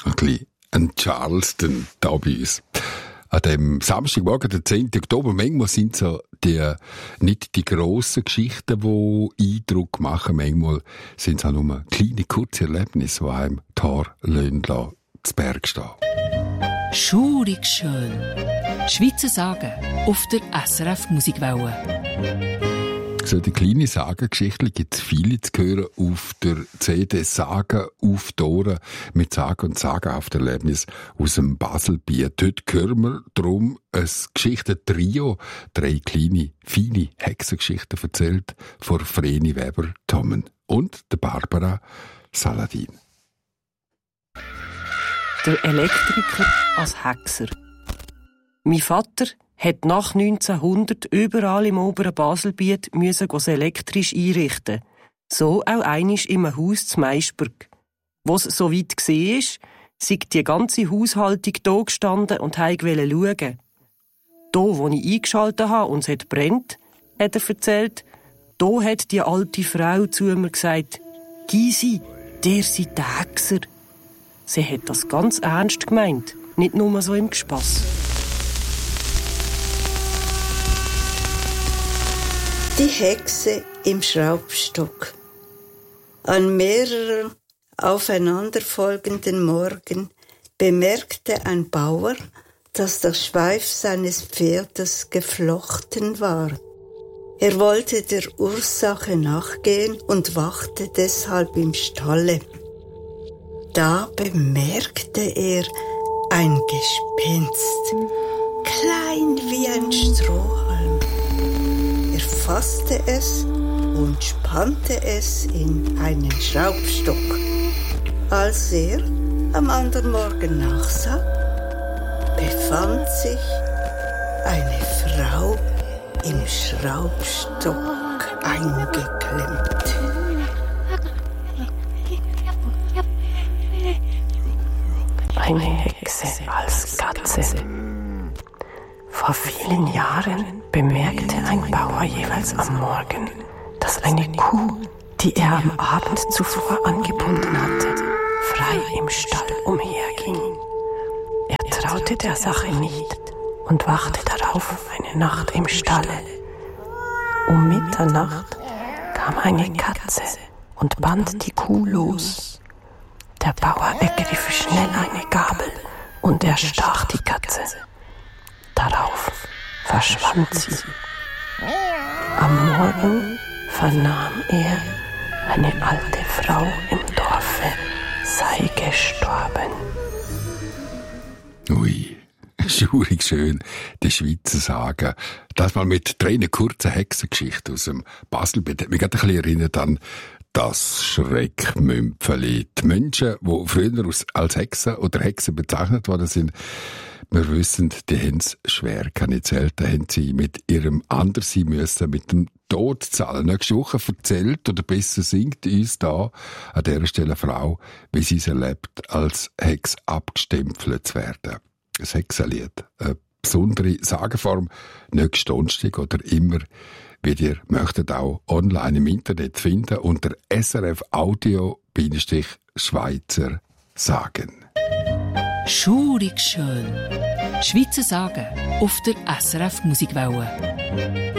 Ein bisschen ein Charleston da bei uns. An dem Samstagmorgen, der 10. Oktober, manchmal sind so nicht die grossen Geschichten, die Eindruck machen. Manchmal sind es auch nur kleine, kurze Erlebnisse, die einem die Haare zu Berg stehen. Schurig schön. Schweizer Sagen auf der SRF Musikwelle. So die kleine Sagengeschichte gibt es viele zu hören auf der CD Sagen auf die Ohren mit Sagen und Sagenhafterlebnis aus dem Baselbiet. Heute hören wir darum ein Geschichtentrio, 3 kleine, feine Hexengeschichten erzählt von Vreni Weber-Thommen und der Barbara Saladin. Der Elektriker als Hexer. Mein Vater hat nach 1900 überall im oberen Baselbiet das elektrisch einrichten. So auch einisch im Haus zu Meisberg. Wo's so weit war, sei die ganze Haushaltung da gestanden und wollte schauen. Da, wo ich eingeschaltet habe und es hat brennt, hat er erzählt, da hat die alte Frau zu mir gesagt, «Gysi, der seid der Hexer.» Sie hat das ganz ernst gemeint, nicht nur so im Gespass. Die Hexe im Schraubstock. An mehreren aufeinanderfolgenden Morgen bemerkte ein Bauer, dass der Schweif seines Pferdes geflochten war. Er wollte der Ursache nachgehen und wachte deshalb im Stalle. Da bemerkte er ein Gespenst, klein wie ein Strohhalm. Er fasste es und spannte es in einen Schraubstock. Als er am anderen Morgen nachsah, befand sich eine Frau im Schraubstock eingeklemmt. Eine Hexe als Katze. Vor vielen Jahren bemerkte ein Bauer jeweils am Morgen, dass eine Kuh, die er am Abend zuvor angebunden hatte, frei im Stall umherging. Er traute der Sache nicht und wachte darauf eine Nacht im Stalle. Um Mitternacht kam eine Katze und band die Kuh los. Der Bauer ergriff schnell eine Gabel und erstach die Katze. Darauf verschwand sie. Am Morgen vernahm er, eine alte Frau im Dorfe sei gestorben. Ui, schurig schön, die Schweizer Sagen. Das mal mit 3 kurzen Hexengeschichten aus dem Baselbiet. Hat mich gerade ein bisschen erinnert an das Schreckmümpfeli. Die Menschen, die früher als Hexen oder Hexen bezeichnet worden sind, wir wissen, die haben es schwer. Keine selten haben sie mit ihrem Anderssein müssen, mit dem Tod zahlen. Nächste Woche erzählt, oder besser singt uns da an dieser Stelle eine Frau, wie sie es erlebt, als Hex abgestempelt zu werden. Ein Hexenlied. Eine besondere Sagenform. Nächsten Donnerstag oder immer, wie ihr möchtet, auch online im Internet finden unter SRF Audio-Schweizer Sagen. Schurig schön. Schweizer Sagen auf der SRF Musikwelle.